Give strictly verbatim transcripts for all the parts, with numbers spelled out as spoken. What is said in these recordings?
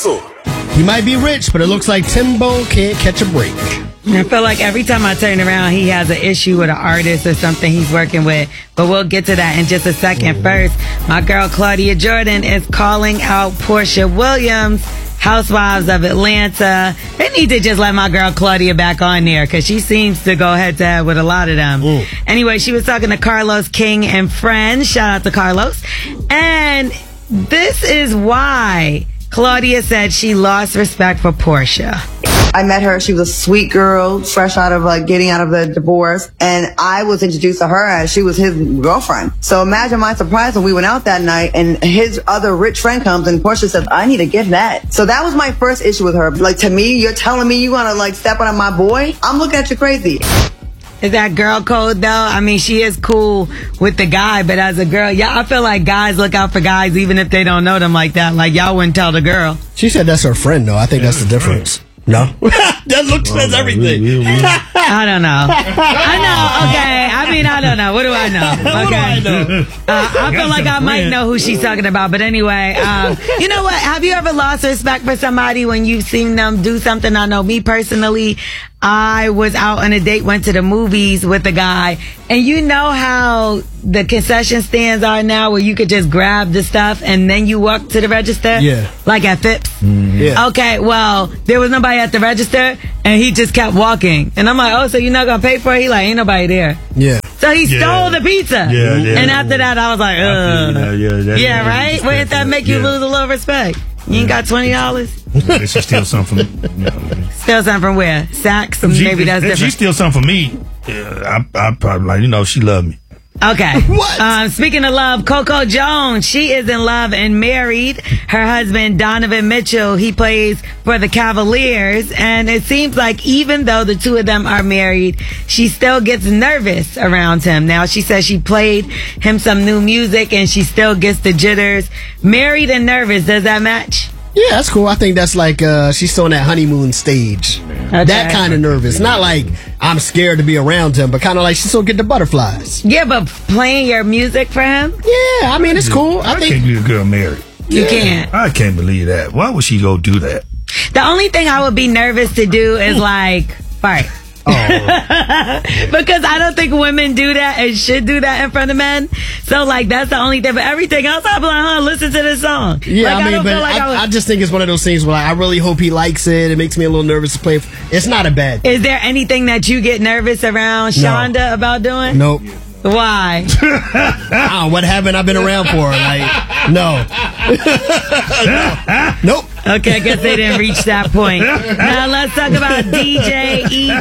hustle. He might be rich, but it looks like Timbo can't catch a break. I feel like every time I turn around, he has an issue with an artist or something he's working with. But we'll get to that in just a second. First, my girl Claudia Jordan is calling out Portia Williams, Housewives of Atlanta. They need to just let my girl Claudia back on there because she seems to go head to head with a lot of them. Mm. Anyway, she was talking to Carlos King and friends. Shout out to Carlos. And this is why Claudia said she lost respect for Portia. I met her. She was a sweet girl, fresh out of like getting out of the divorce. And I was introduced to her as she was his girlfriend. So imagine my surprise when we went out that night and his other rich friend comes and Portia says, I need to get that. So that was my first issue with her. Like, to me, you're telling me you want to like step on my boy? I'm looking at you crazy. Is that girl code though? I mean, she is cool with the guy, but as a girl, yeah, I feel like guys look out for guys even if they don't know them like that. Like, y'all wouldn't tell the girl. She said that's her friend, though. I think that's the difference. No? That look says everything. I don't know. I know, okay. I mean, I don't know. What do I know? Okay. What do I know? Uh, I feel like I might know who she's talking about, but anyway, um, you know what? Have you ever lost respect for somebody when you've seen them do something? I know me personally, I was out on a date, went to the movies with a guy, and you know how the concession stands are now where you could just grab the stuff and then you walk to the register? Yeah. Like at Phipps? Mm-hmm. Yeah. Okay, well, there was nobody at the register, and he just kept walking. And I'm like, oh, so you're not going to pay for it? He like, ain't nobody there. Yeah. So he Yeah. stole the pizza. Yeah, yeah. And after that, I was like, ugh. Yeah, yeah, that- Yeah, that- right? Wouldn't that make you yeah. lose a little respect? You ain't got twenty dollars? Did she steal something from you know, Steal something from where? Saks? she, Maybe that's if different. she steal something from me, yeah, I, I probably like, you know, she love me. Okay. What? Um, speaking of love, Coco Jones, she is in love and married. Her husband, Donovan Mitchell, he plays for the Cavaliers. And it seems like even though the two of them are married, she still gets nervous around him. Now, she says she played him some new music and she still gets the jitters. Married and nervous, does that match? Yeah, that's cool. I think that's like uh, she's still on that honeymoon stage. Okay. That kind of nervous. Not like I'm scared to be around him, but kind of like she still get the butterflies. Yeah, but playing your music for him? Yeah, I mean, it's cool. I I think can't be a girl married. You Yeah. can't. I can't believe that. Why would she go do that? The only thing I would be nervous to do is like fart. Oh. Because I don't think women do that and should do that in front of men. So, like, that's the only thing. But everything else, I'll be like, huh, listen to this song. Yeah, like, I mean, don't but feel like I, I, I was, just think it's one of those things where like, I really hope he likes it. It makes me a little nervous to play. It's not a bad thing. Is there anything that you get nervous around Shonda about doing? Nope. Why? Ah, what haven't I been around for? Like, no. no. Nope. Okay, I guess they didn't reach that point. Now let's talk about D J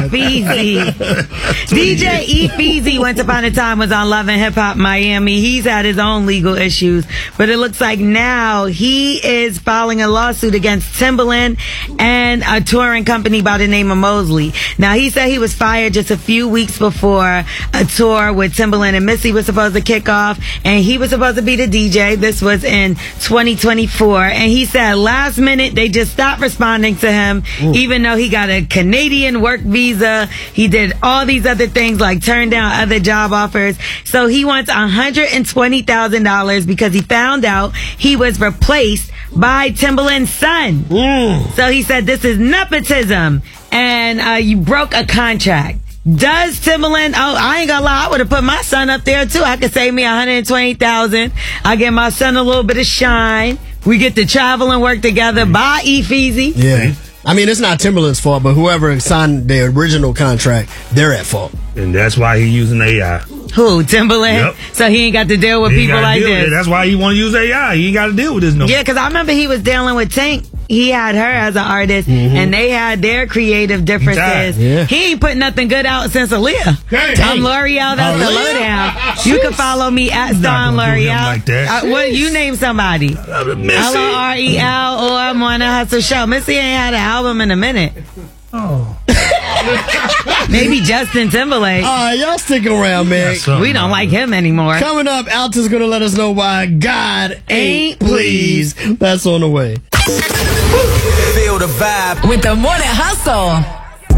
Eazy. D J Eazy once upon a time was on Love and Hip Hop Miami. He's had his own legal issues, but it looks like now he is filing a lawsuit against Timbaland and a touring company by the name of Mosley. Now he said he was fired just a few weeks before a tour with Timbaland and Missy was supposed to kick off, and he was supposed to be the D J. This was in twenty twenty-four, and he said last minute they just stopped responding to him. Ooh. Even though he got a Canadian work visa. He did all these other things like turn down other job offers. So he wants one hundred twenty thousand dollars because he found out he was replaced by Timbaland's son. Mm. So he said this is nepotism and uh, you broke a contract. Does Timbaland, oh, I ain't gonna lie, I would have put my son up there too. I could save me one hundred twenty thousand dollars. I give my son a little bit of shine. We get to travel and work together. Bye, Eazy. Yeah. I mean, it's not Timbaland's fault, but whoever signed the original contract, they're at fault. And that's why he's using A I. Who, Timbaland? Yep. So he ain't got to deal with He people gotta like deal with this. it. That's why he want to use A I. He ain't got to deal with this no more. Yeah, because I remember he was dealing with Tank. He had her as an artist, Mm-hmm. and they had their creative differences. He, yeah. he ain't put nothing good out since Aaliyah. Dang. I'm L'Oreal, that's Oh, the really? lowdown. You can follow me at He's Star not gonna do him L'Oreal. like that. Uh, what, you name somebody. Uh, Missy. L O R E L or I'm on a hustle show. Missy ain't had an album in a minute. Oh. Maybe Justin Timberlake. All right, y'all stick around, man. We don't like him anymore. Coming up, Alta's going to let us know why God ain't pleased. That's on the way. Feel the vibe with the Morning Hustle.